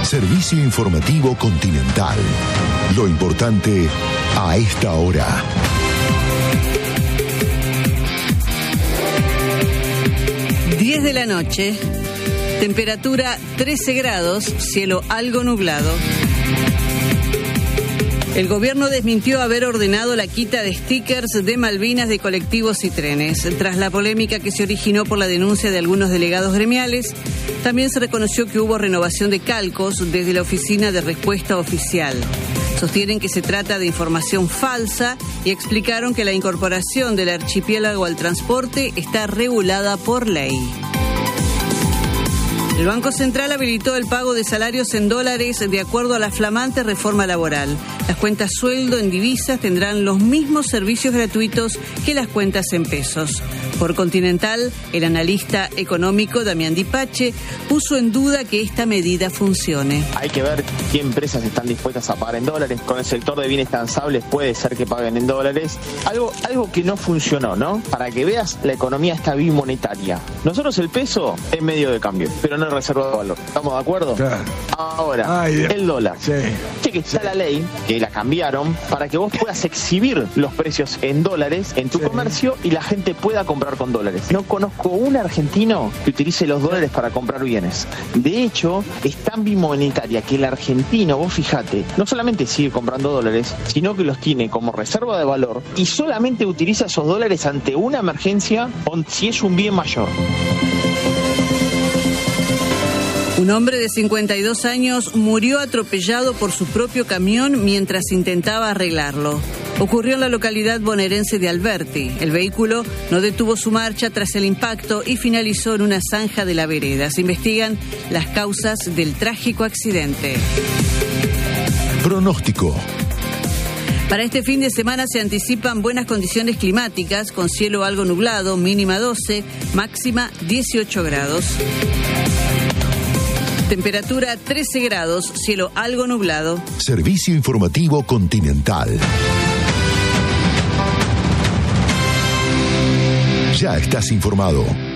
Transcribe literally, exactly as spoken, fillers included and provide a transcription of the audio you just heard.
Servicio informativo Continental. Lo importante a esta hora. diez de la noche, temperatura trece grados, cielo algo nublado. El gobierno desmintió haber ordenado la quita de stickers de Malvinas de colectivos y trenes. Tras la polémica que se originó por la denuncia de algunos delegados gremiales, también se reconoció que hubo renovación de calcos desde la Oficina de Respuesta Oficial. Sostienen que se trata de información falsa y explicaron que la incorporación del archipiélago al transporte está regulada por ley. El Banco Central habilitó el pago de salarios en dólares de acuerdo a la flamante reforma laboral. Las cuentas sueldo en divisas tendrán los mismos servicios gratuitos que las cuentas en pesos. Por Continental, el analista económico Damián Dipache puso en duda que esta medida funcione. Hay que ver qué empresas están dispuestas a pagar en dólares. Con el sector de bienes transables puede ser que paguen en dólares. Algo, algo que no funcionó, ¿no? Para que veas, la economía está bimonetaria. Nosotros el peso es medio de cambio, pero no es reserva de valor. ¿Estamos de acuerdo? Claro. Ahora, Ay, el dólar. Sí. Che, que está la ley, que la cambiaron, para que vos puedas exhibir los precios en dólares en tu sí. comercio y la gente pueda comprar con dólares. No conozco un argentino que utilice los dólares para comprar bienes. De hecho, es tan bimonetaria que el argentino, vos fijate, no solamente sigue comprando dólares, sino que los tiene como reserva de valor y solamente utiliza esos dólares ante una emergencia o si es un bien mayor. Un hombre de cincuenta y dos años murió atropellado por su propio camión mientras intentaba arreglarlo. Ocurrió en la localidad bonaerense de Alberti. El vehículo no detuvo su marcha tras el impacto y finalizó en una zanja de la vereda. Se investigan las causas del trágico accidente. Pronóstico. Para este fin de semana se anticipan buenas condiciones climáticas, con cielo algo nublado, mínima doce, máxima dieciocho grados. Temperatura trece grados, cielo algo nublado. Servicio informativo Continental. Ya estás informado.